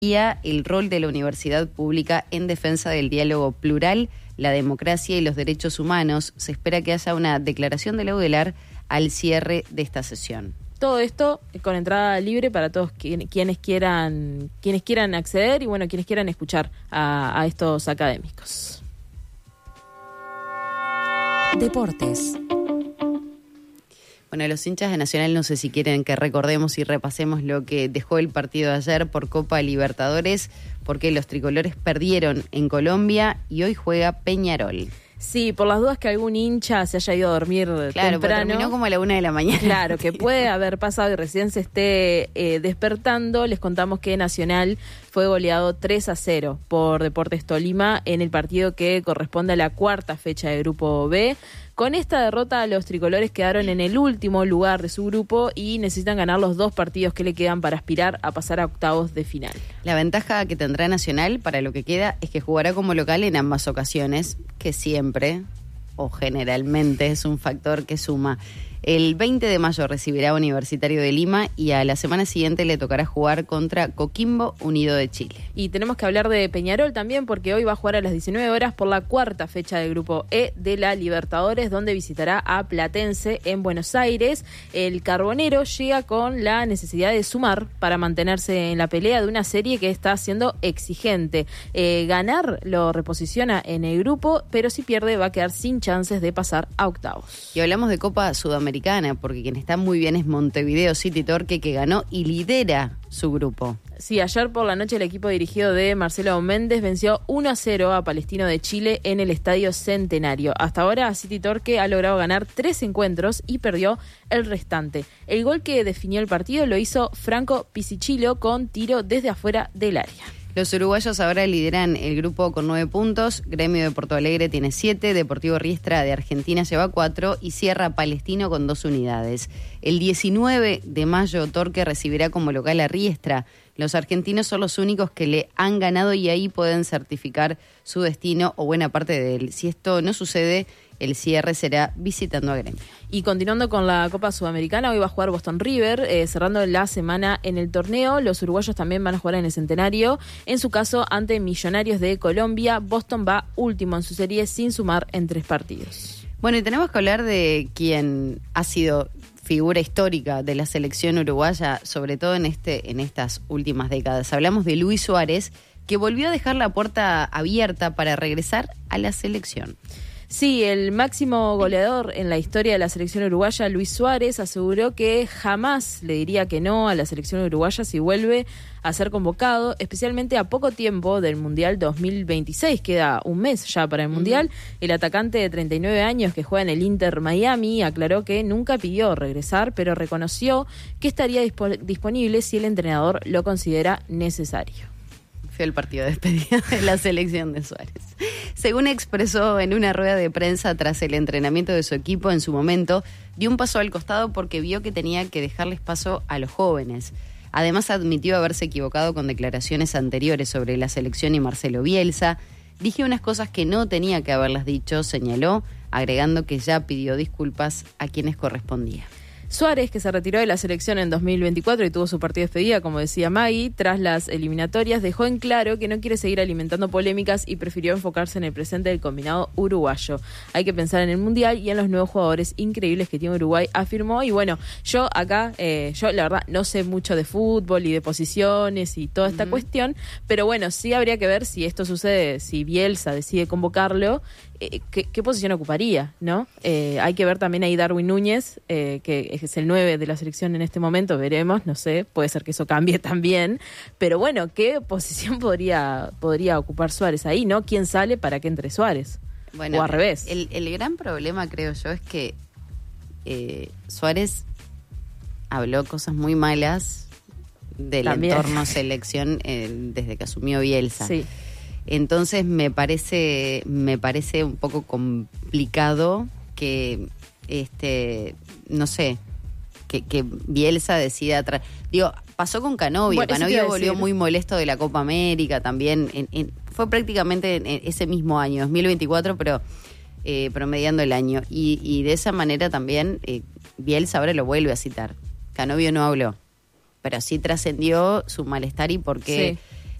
el rol de la universidad pública en defensa del diálogo plural, la democracia y los derechos humanos. Se espera que haya una declaración de la UDELAR al cierre de esta sesión. Todo esto con entrada libre para todos quienes quieran acceder y bueno, quienes quieran escuchar a estos académicos. Deportes. Bueno, los hinchas de Nacional no sé si quieren que recordemos y repasemos lo que dejó el partido de ayer por Copa Libertadores, porque los tricolores perdieron en Colombia y hoy juega Peñarol. Sí, por las dudas que algún hincha se haya ido a dormir temprano. Terminó como a la 1 de la mañana. Claro, que puede haber pasado y recién se esté despertando. Les contamos que Nacional fue goleado 3-0 por Deportes Tolima en el partido que corresponde a la cuarta fecha de Grupo B. Con esta derrota, los tricolores quedaron en el último lugar de su grupo y necesitan ganar los 2 partidos que le quedan para aspirar a pasar a octavos de final. La ventaja que tendrá Nacional para lo que queda es que jugará como local en ambas ocasiones, que siempre o generalmente es un factor que suma. El 20 de mayo recibirá a Universitario de Lima y a la semana siguiente le tocará jugar contra Coquimbo Unido de Chile. Y tenemos que hablar de Peñarol también porque hoy va a jugar a las 19 horas por la cuarta fecha del Grupo E de la Libertadores, donde visitará a Platense en Buenos Aires. El Carbonero llega con la necesidad de sumar para mantenerse en la pelea de una serie que está siendo exigente. Ganar lo reposiciona en el grupo, pero si pierde va a quedar sin chances de pasar a octavos. Y hablamos de Copa Sudamericana, porque quien está muy bien es Montevideo City Torque, que ganó y lidera su grupo. Sí, ayer por la noche el equipo dirigido de Marcelo Méndez venció 1-0 a Palestino de Chile en el Estadio Centenario. Hasta ahora City Torque ha logrado ganar 3 encuentros y perdió el restante. El gol que definió el partido lo hizo Franco Pisicillo con tiro desde afuera del área. Los uruguayos ahora lideran el grupo con 9 puntos, Gremio de Porto Alegre tiene 7, Deportivo Riestra de Argentina lleva 4 y cierra Palestino con 2 unidades. El 19 de mayo Torque recibirá como local a Riestra. Los argentinos son los únicos que le han ganado y ahí pueden certificar su destino o buena parte de él. Si esto no sucede, el cierre será visitando a Gremio. Y continuando con la Copa Sudamericana, hoy va a jugar Boston River, cerrando la semana en el torneo. Los uruguayos también van a jugar en el Centenario. En su caso, ante Millonarios de Colombia, Boston va último en su serie sin sumar en 3 partidos. Bueno, y tenemos que hablar de quien ha sido figura histórica de la selección uruguaya, sobre todo en estas últimas décadas. Hablamos de Luis Suárez, que volvió a dejar la puerta abierta para regresar a la selección. Sí, el máximo goleador en la historia de la selección uruguaya, Luis Suárez, aseguró que jamás le diría que no a la selección uruguaya si vuelve a ser convocado, especialmente a poco tiempo del Mundial 2026. Queda un mes ya para el Mundial. El atacante de 39 años que juega en el Inter Miami aclaró que nunca pidió regresar, pero reconoció que estaría disponible si el entrenador lo considera necesario. Fue el partido de despedida de la selección de Suárez. Según expresó en una rueda de prensa tras el entrenamiento de su equipo en su momento, dio un paso al costado porque vio que tenía que dejarles paso a los jóvenes. Además admitió haberse equivocado con declaraciones anteriores sobre la selección y Marcelo Bielsa. Dije unas cosas que no tenía que haberlas dicho, señaló, agregando que ya pidió disculpas a quienes correspondía. Suárez, que se retiró de la selección en 2024 y tuvo su partido de despedida, como decía Maggie, tras las eliminatorias, dejó en claro que no quiere seguir alimentando polémicas y prefirió enfocarse en el presente del combinado uruguayo. Hay que pensar en el Mundial y en los nuevos jugadores increíbles que tiene Uruguay, afirmó. Y bueno, yo acá, yo la verdad no sé mucho de fútbol y de posiciones y toda esta cuestión, pero bueno, sí habría que ver si esto sucede, si Bielsa decide convocarlo, ¿qué posición ocuparía, ¿no? Hay que ver también ahí Darwin Núñez, que es el 9 de la selección en este momento, veremos, no sé, puede ser que eso cambie también, pero bueno, ¿qué posición podría ocupar Suárez ahí, no? ¿Quién sale para que entre Suárez? Bueno, o al revés. El gran problema, creo yo, es que Suárez habló cosas muy malas del también. Entorno selección desde que asumió Bielsa. Sí. Entonces me parece un poco complicado que no sé, que Bielsa decida digo, pasó con Canovio. Bueno, Canovio volvió muy molesto de la Copa América también, fue prácticamente en ese mismo año, 2024, pero promediando el año, y de esa manera también Bielsa ahora lo vuelve a citar. Canovio no habló, pero sí trascendió su malestar y por qué